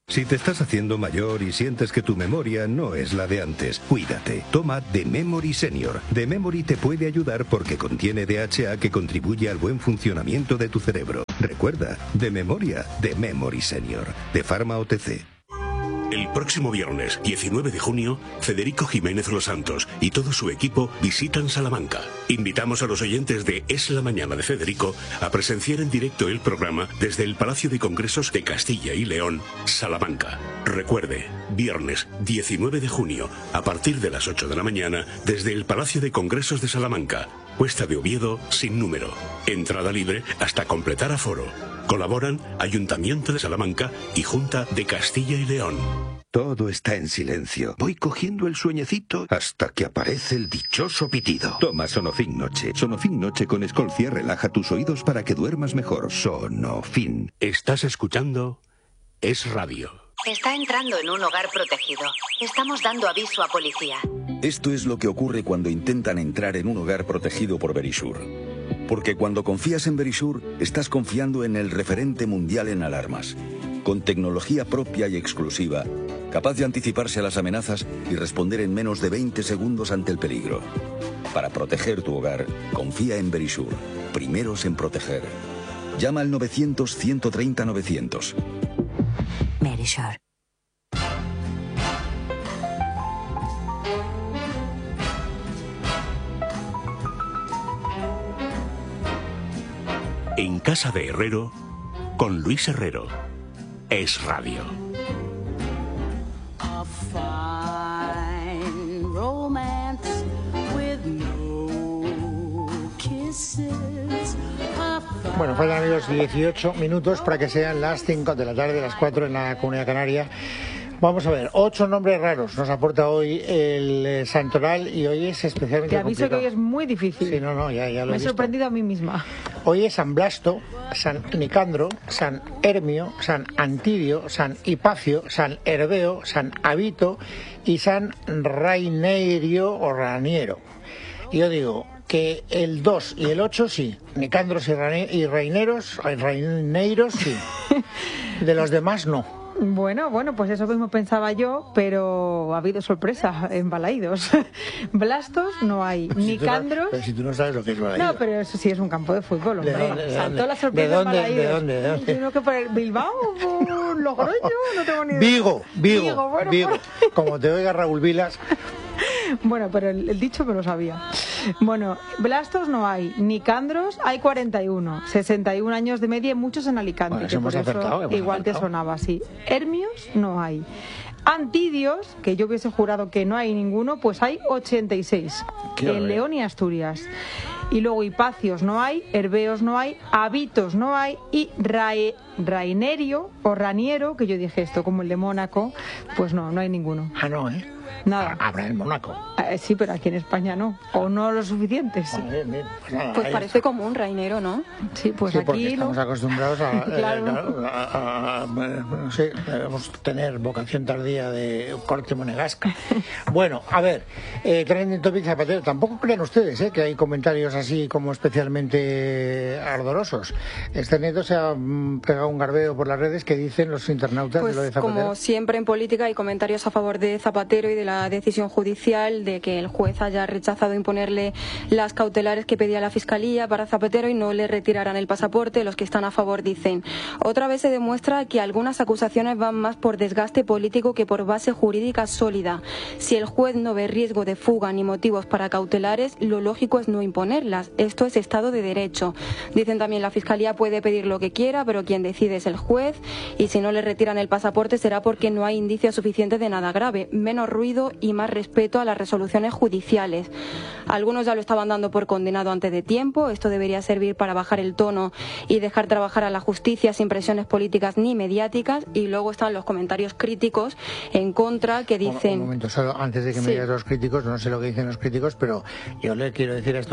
Si te estás haciendo mayor y sientes que tu memoria no es la de antes, cuídate. Toma The Memory Senior. The Memory te puede ayudar porque contiene DHA que contribuye al buen funcionamiento de tu cerebro. Recuerda, de memoria, The Memory Senior, de Pharma OTC. El próximo viernes, 19 de junio, Federico Jiménez Los Santos y todo su equipo visitan Salamanca. Invitamos a los oyentes de Es la Mañana de Federico a presenciar en directo el programa desde el Palacio de Congresos de Castilla y León, Salamanca. Recuerde, viernes 19 de junio, a partir de las 8 de la mañana, desde el Palacio de Congresos de Salamanca. Cuesta de Oviedo sin número. Entrada libre hasta completar aforo. Colaboran Ayuntamiento de Salamanca y Junta de Castilla y León. Todo está en silencio. Voy cogiendo el sueñecito hasta que aparece el dichoso pitido. Toma Sonofin Noche. Sonofin Noche con Escolcia relaja tus oídos para que duermas mejor. Sonofin. Estás escuchando Es Radio. Está entrando en un hogar protegido. Estamos dando aviso a policía. Esto es lo que ocurre cuando intentan entrar en un hogar protegido por Verisure. Porque cuando confías en Verisure, estás confiando en el referente mundial en alarmas. Con tecnología propia y exclusiva, capaz de anticiparse a las amenazas y responder en menos de 20 segundos ante el peligro. Para proteger tu hogar, confía en Verisure. Primeros en proteger. Llama al 900-130-900. Verisure. En casa de Herrero, con Luis Herrero. Es Radio. Bueno, faltan amigos 18 minutos para que sean las 5 de la tarde, las 4 en la Comunidad Canaria. Vamos a ver, 8 nombres raros nos aporta hoy el santoral y hoy es especialmente complicado. Te aviso que hoy es muy difícil. Sí, no, ya lo he Me he visto. sorprendido a mí misma. Hoy es San Blasto, San Nicandro, San Hermio, San Antidio, San Hipacio, San Herbeo, San Abito y San Rainerio o Raniero. Y yo digo que el 2 y el 8 sí, Nicandros y Raineiros sí, de los demás no. Bueno, pues eso mismo pensaba yo, pero ha habido sorpresa en Balaídos. Blastos no hay, Nicandros... Pero si tú no sabes lo que es Balaídos. No, pero eso sí es un campo de fútbol, hombre. Saltó la ¿De sorpresa en dónde? Balaídos. ¿De dónde? Creo que por el Bilbao, por Logroño, no tengo ni idea. Vigo. Bueno, Como te oiga Raúl Vilas... Bueno, pero el dicho me lo sabía. Bueno, Blastos no hay, Nicandros hay 41, 61 años de media y muchos en Alicante. Bueno, que hemos por eso acertado, igual te sonaba así. Hermios no hay. Antidios, que yo hubiese jurado que no hay ninguno, pues hay 86 en León y Asturias. Y luego Hipacios no hay, Herbeos no hay, Habitos no hay y Rainerio o Raniero, que yo dije esto como el de Mónaco, pues no hay ninguno. Ah, no, ¿eh? Nada. Habrá en Mónaco. Sí, pero aquí en España no. O no lo suficiente. Sí. Bien. Pues, nada, pues parece como un rainero, ¿no? Sí, pues sí, aquí porque estamos acostumbrados a, claro. Debemos tener vocación tardía de corte monegasca. Bueno, a ver, Trending Topic Zapatero. Tampoco crean ustedes que hay comentarios así como especialmente ardorosos. Este neto se ha pegado un garbeo por las redes que dicen los internautas pues de lo de Zapatero. Como siempre en política hay comentarios a favor de Zapatero y de la decisión judicial de que el juez haya rechazado imponerle las cautelares que pedía la Fiscalía para Zapatero y no le retiraran el pasaporte. Los que están a favor dicen: otra vez se demuestra que algunas acusaciones van más por desgaste político que por base jurídica sólida. Si el juez no ve riesgo de fuga ni motivos para cautelares, lo lógico es no imponerlas. Esto es Estado de Derecho. Dicen también: la Fiscalía puede pedir lo que quiera, pero quien decide es el juez, y si no le retiran el pasaporte será porque no hay indicios suficientes de nada grave. Menos ruido y más respeto a las resoluciones judiciales. Algunos ya lo estaban dando por condenado antes de tiempo. Esto debería servir para bajar el tono y dejar trabajar a la justicia sin presiones políticas ni mediáticas. Y luego están los comentarios críticos en contra que dicen... Un momento, solo antes de que me digas los críticos, no sé lo que dicen los críticos, pero yo le quiero decir a estos internautas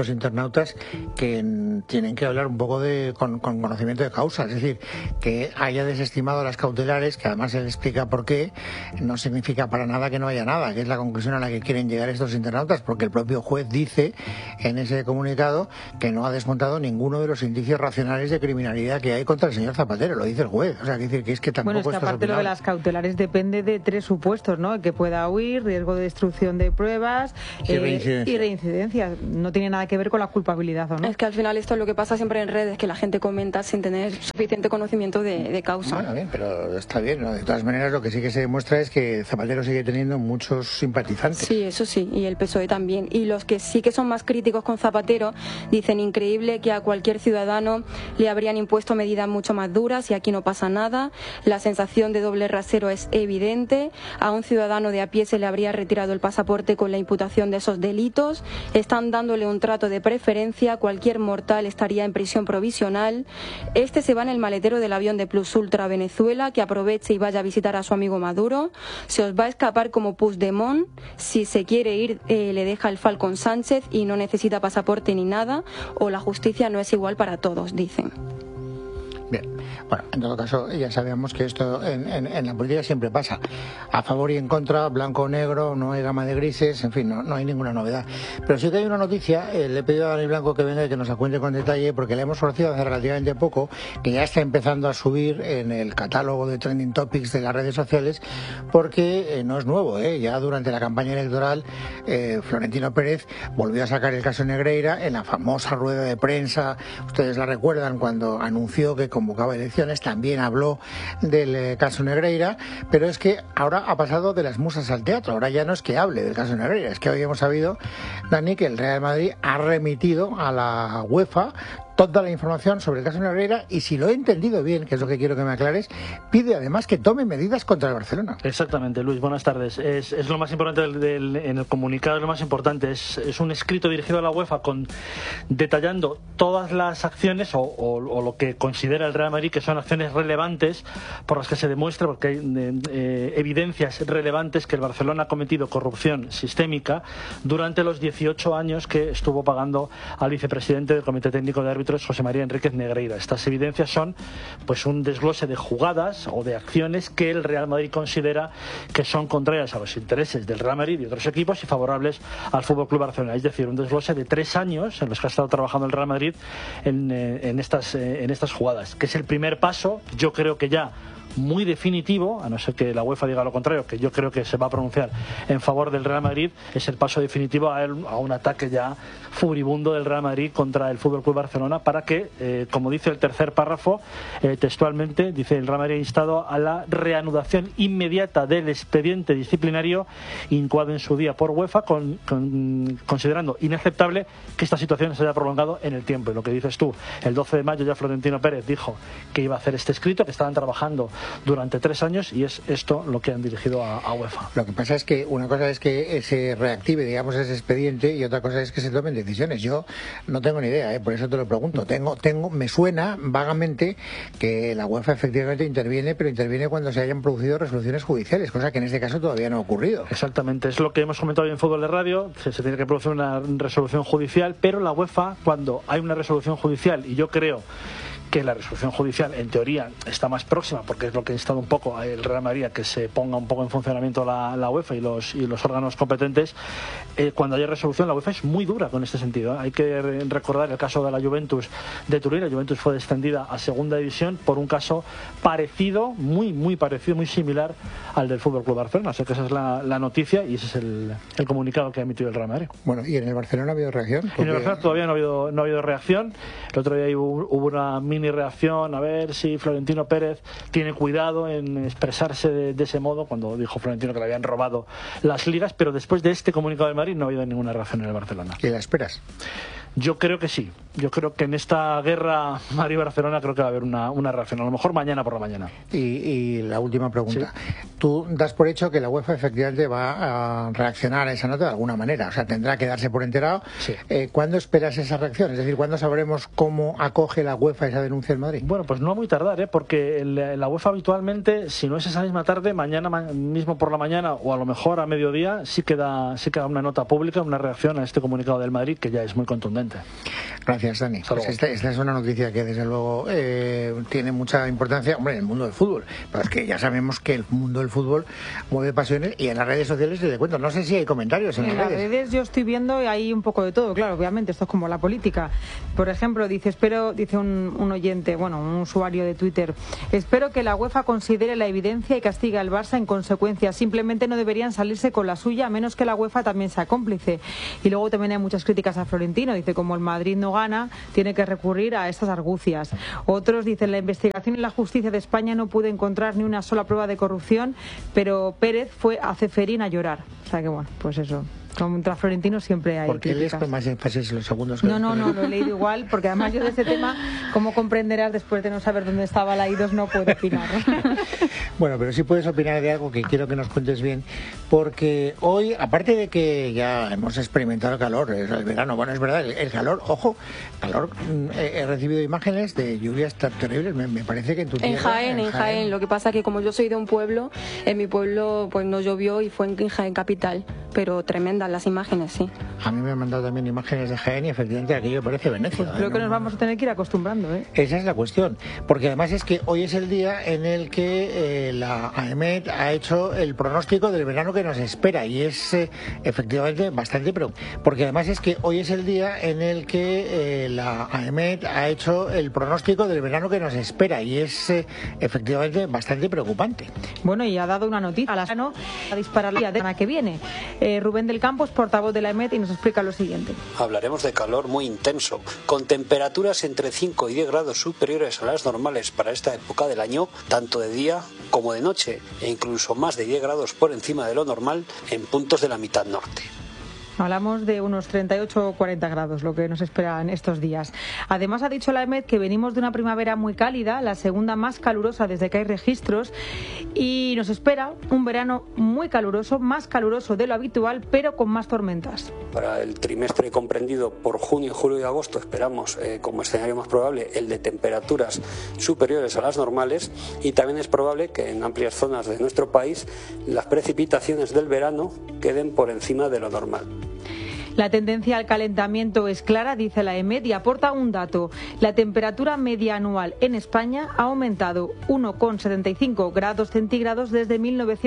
internautas que tienen que hablar un poco con conocimiento de causa. Es decir, que haya desestimado las cautelares, que además él explica por qué, no significa para nada que no haya nada, que es la conclusión a la que quieren llegar estos internautas, porque el propio juez dice en ese comunicado que no ha desmontado ninguno de los indicios racionales de criminalidad que hay contra el señor Zapatero. Lo dice el juez. O sea, que decir que es que tampoco. Bueno, es que aparte lo de las cautelares depende de 3 supuestos, ¿no? Que pueda huir, riesgo de destrucción de pruebas y reincidencia. No tiene nada que ver con la culpabilidad, ¿o no? Es que al final esto es lo que pasa siempre en redes, que la gente comenta sin tener suficiente conocimiento de causa. Bueno, bien, pero está bien, ¿no? De todas maneras, lo que sí que se demuestra es que Zapatero sigue teniendo muchos simpatizantes. Sí, eso sí, y el PSOE también. Y los que sí que son más críticos con Zapatero dicen increíble que a cualquier ciudadano le habrían impuesto medidas mucho más duras y aquí no pasa nada. La sensación de doble rasero es evidente. A un ciudadano de a pie se le habría retirado el pasaporte con la imputación de esos delitos. Están dándole un trato de preferencia. Cualquier mortal estaría en prisión provisional. Este se va en el maletero del avión de Plus Ultra a Venezuela, que aproveche y vaya a visitar a su amigo Maduro. Se os va a escapar como Puigdemont. Si se quiere ir, le deja el Falcon Sánchez y no necesita pasaporte ni nada. O la justicia no es igual para todos, dicen. Bien, bueno, en todo caso ya sabemos que esto en la política siempre pasa, a favor y en contra, blanco o negro, no hay gama de grises, en fin, no hay ninguna novedad. Pero sí que hay una noticia, le he pedido a Dani Blanco que venga y que nos la cuente con detalle, porque la hemos conocido hace relativamente poco, que ya está empezando a subir en el catálogo de Trending Topics de las redes sociales, porque no es nuevo, ya durante la campaña electoral Florentino Pérez volvió a sacar el caso Negreira en la famosa rueda de prensa, ustedes la recuerdan, cuando anunció que convocaba elecciones, también habló del caso Negreira, pero es que ahora ha pasado de las musas al teatro. Ahora ya no es que hable del caso Negreira, es que hoy hemos sabido, Dani, que el Real Madrid ha remitido a la UEFA toda la información sobre el caso Negreira y, si lo he entendido bien, que es lo que quiero que me aclares, pide además que tome medidas contra el Barcelona. Exactamente, Luis, buenas tardes. Es lo más importante en el comunicado, lo más importante es un escrito dirigido a la UEFA detallando todas las acciones o lo que considera el Real Madrid que son acciones relevantes por las que se demuestra, porque hay evidencias relevantes que el Barcelona ha cometido corrupción sistémica durante los 18 años que estuvo pagando al vicepresidente del Comité Técnico de Árbitros, José María Enríquez Negreira. Estas evidencias son pues un desglose de jugadas o de acciones que el Real Madrid considera que son contrarias a los intereses del Real Madrid y otros equipos y favorables al FC Barcelona. Es decir, un desglose de 3 años en los que ha estado trabajando el Real Madrid en estas jugadas, que es el primer paso, yo creo que ya muy definitivo, a no ser que la UEFA diga lo contrario, que yo creo que se va a pronunciar en favor del Real Madrid, es el paso definitivo a un ataque ya furibundo del Real Madrid contra el FC Barcelona para que, como dice el tercer párrafo, textualmente, dice el Real Madrid ha instado a la reanudación inmediata del expediente disciplinario incoado en su día por UEFA, considerando inaceptable que esta situación se haya prolongado en el tiempo. Y lo que dices tú, el 12 de mayo ya Florentino Pérez dijo que iba a hacer este escrito, que estaban trabajando durante 3 años y es esto lo que han dirigido a UEFA. Lo que pasa es que una cosa es que se reactive, digamos, ese expediente y otra cosa es que se tomen decisiones. Yo no tengo ni idea, por eso te lo pregunto. Me suena vagamente que la UEFA efectivamente interviene, pero interviene cuando se hayan producido resoluciones judiciales, cosa que en este caso todavía no ha ocurrido. Exactamente, es lo que hemos comentado en Fútbol de Radio, se tiene que producir una resolución judicial, pero la UEFA, cuando hay una resolución judicial, y yo creo que la resolución judicial en teoría está más próxima, porque es lo que ha instado un poco el Real Madrid a que se ponga un poco en funcionamiento la UEFA y los órganos competentes, cuando haya resolución la UEFA es muy dura con este sentido. Hay que recordar el caso de la Juventus de Turín. La Juventus fue descendida a segunda división por un caso parecido, muy parecido, muy similar al del FC Barcelona. Así que esa es la noticia y ese es el comunicado que ha emitido el Real Madrid. Bueno, ¿y en el Barcelona ha habido reacción? En el Barcelona todavía no ha habido reacción. El otro día hubo una mini reacción a ver si Florentino Pérez tiene cuidado en expresarse de ese modo, cuando dijo Florentino que le habían robado las ligas, pero después de este comunicado del Madrid no ha habido ninguna reacción en el Barcelona. ¿Y la esperas? Yo creo que sí. Yo creo que en esta guerra Madrid-Barcelona creo que va a haber una reacción, a lo mejor mañana por la mañana. Y la última pregunta. ¿Sí? Tú das por hecho que la UEFA efectivamente va a reaccionar a esa nota de alguna manera, o sea, tendrá que darse por enterado. Sí. ¿Cuándo esperas esa reacción? Es decir, ¿cuándo sabremos cómo acoge la UEFA esa denuncia en Madrid? Bueno, pues no muy tardar, porque la UEFA habitualmente, si no es esa misma tarde, mañana mismo por la mañana o a lo mejor a mediodía, sí que da una nota pública, una reacción a este comunicado del Madrid que ya es muy contundente. Gracias, Dani. Pues esta es una noticia que desde luego tiene mucha importancia, hombre, en el mundo del fútbol. Pero es que ya sabemos que el mundo del fútbol mueve pasiones y en las redes sociales te cuento. No sé si hay comentarios en las redes. Yo estoy viendo y hay un poco de todo, claro, obviamente, esto es como la política. Por ejemplo, dice un oyente, bueno, un usuario de Twitter, espero que la UEFA considere la evidencia y castigue al Barça en consecuencia. Simplemente no deberían salirse con la suya, a menos que la UEFA también sea cómplice. Y luego también hay muchas críticas a Florentino. Dice, como el Madrid no gana, tiene que recurrir a estas argucias. Otros dicen, la investigación y la justicia de España no puede encontrar ni una sola prueba de corrupción, pero Pérez fue a Ceferín a llorar. O sea que bueno, pues eso. Contra Florentino siempre hay porque críticas. lees más énfasis los segundos. No, lo he leído igual, porque además yo de ese tema, como comprenderás, después de no saber dónde estaba la I2, no puedo opinar. Bueno, pero sí puedes opinar de algo que quiero que nos cuentes bien, porque hoy, aparte de que ya hemos experimentado el calor, el verano, bueno, es verdad, el calor, ojo, calor, he recibido imágenes de lluvias tan terribles, me parece que en tu tierra... En Jaén, lo que pasa que como yo soy de un pueblo, en mi pueblo pues no llovió y fue en Jaén capital, pero tremenda las imágenes, sí. A mí me han mandado también imágenes de Jaén y efectivamente aquello parece Venecia. Pues creo que nos vamos a tener que ir acostumbrando, ¿eh? Esa es la cuestión, porque además es que hoy es el día en el que la AEMET ha hecho el pronóstico del verano que nos espera y es efectivamente bastante preocupante, porque además es que hoy es el día en el que la AEMET ha hecho el pronóstico del verano que nos espera y es efectivamente bastante preocupante. Bueno, y ha dado una noticia a disparar la semana que viene. Rubén del Campo es portavoz de la AEMET y nos explica lo siguiente. Hablaremos de calor muy intenso, con temperaturas entre 5 y 10 grados superiores a las normales para esta época del año, tanto de día como de noche, e incluso más de 10 grados por encima de lo normal en puntos de la mitad norte. Hablamos de unos 38 o 40 grados, lo que nos espera en estos días. Además, ha dicho la AEMET que venimos de una primavera muy cálida, la segunda más calurosa desde que hay registros, y nos espera un verano muy caluroso, más caluroso de lo habitual, pero con más tormentas. Para el trimestre comprendido por junio, julio y agosto esperamos, como escenario más probable, el de temperaturas superiores a las normales, y también es probable que en amplias zonas de nuestro país las precipitaciones del verano queden por encima de lo normal. La tendencia al calentamiento es clara, dice la AEMET, y aporta un dato. La temperatura media anual en España ha aumentado 1,75 grados centígrados desde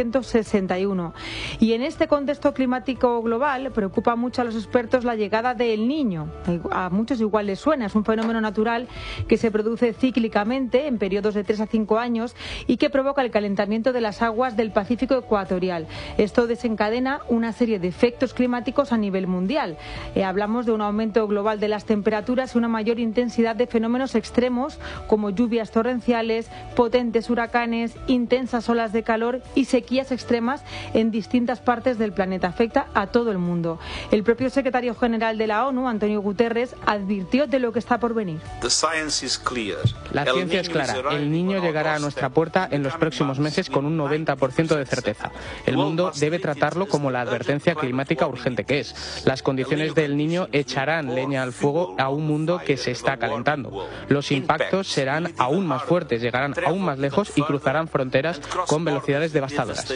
1961. Y en este contexto climático global preocupa mucho a los expertos la llegada del Niño. A muchos igual les suena, es un fenómeno natural que se produce cíclicamente en periodos de 3 a 5 años y que provoca el calentamiento de las aguas del Pacífico ecuatorial. Esto desencadena una serie de efectos climáticos a nivel mundial. Hablamos de un aumento global de las temperaturas y una mayor intensidad de fenómenos extremos como lluvias torrenciales, potentes huracanes, intensas olas de calor y sequías extremas en distintas partes del planeta. Afecta a todo el mundo. El propio secretario general de la ONU, Antonio Guterres, advirtió de lo que está por venir. La ciencia es clara. El Niño llegará a nuestra puerta en los próximos meses con un 90% de certeza. El mundo debe tratarlo como la advertencia climática urgente que es. Las condiciones del Niño echarán leña al fuego a un mundo que se está calentando. Los impactos serán aún más fuertes, llegarán aún más lejos y cruzarán fronteras con velocidades devastadoras.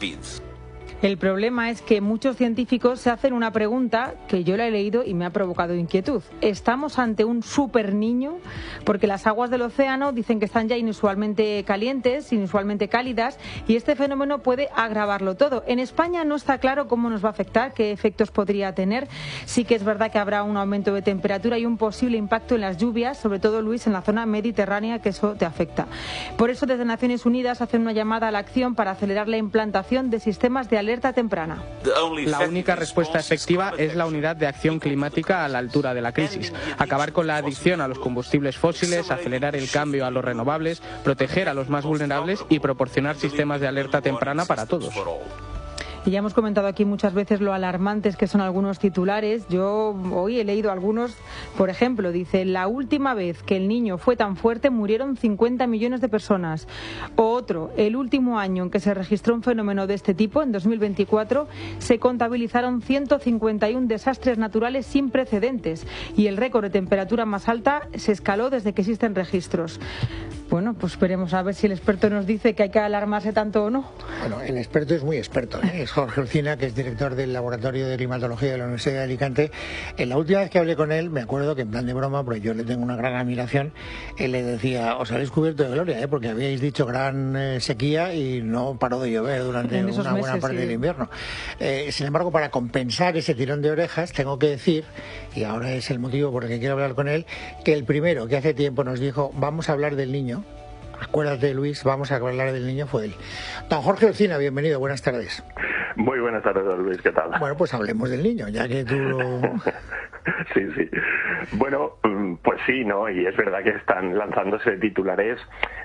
El problema es que muchos científicos se hacen una pregunta que yo la he leído y me ha provocado inquietud. ¿Estamos ante un super niño? Porque las aguas del océano dicen que están ya inusualmente calientes, inusualmente cálidas, y este fenómeno puede agravarlo todo. En España no está claro cómo nos va a afectar, qué efectos podría tener. Sí que es verdad que habrá un aumento de temperatura y un posible impacto en las lluvias, sobre todo, Luis, en la zona mediterránea, que eso te afecta. Por eso, desde Naciones Unidas hacen una llamada a la acción para acelerar la implantación de sistemas de alerta temprana. La única respuesta efectiva es la unidad de acción climática a la altura de la crisis. Acabar con la adicción a los combustibles fósiles, acelerar el cambio a los renovables, proteger a los más vulnerables y proporcionar sistemas de alerta temprana para todos. Y ya hemos comentado aquí muchas veces lo alarmantes que son algunos titulares. Yo hoy he leído algunos, por ejemplo, dice: la última vez que el niño fue tan fuerte murieron 50 millones de personas. O otro: el último año en que se registró un fenómeno de este tipo, en 2024, se contabilizaron 151 desastres naturales sin precedentes y el récord de temperatura más alta se escaló desde que existen registros. Bueno, pues esperemos a ver si el experto nos dice que hay que alarmarse tanto o no. Bueno, el experto es muy experto, ¿eh? Es Jorge Olcina, que es director del Laboratorio de Climatología de la Universidad de Alicante. La última vez que hablé con él, me acuerdo que en plan de broma, porque yo le tengo una gran admiración, él le decía: os habéis cubierto de gloria, porque habíais dicho gran sequía y no paró de llover durante una buena parte del invierno. Sin embargo, para compensar ese tirón de orejas, tengo que decir, y ahora es el motivo por el que quiero hablar con él, que el primero que hace tiempo nos dijo: vamos a hablar del niño. Acuérdate, Luis, vamos a hablar del niño, fue él. Don Jorge Olcina, bienvenido, buenas tardes. Muy buenas tardes, don Luis, ¿qué tal? Bueno, pues hablemos del niño, ya que tú lo... Sí. Bueno, pues sí, ¿no? Y es verdad que están lanzándose titulares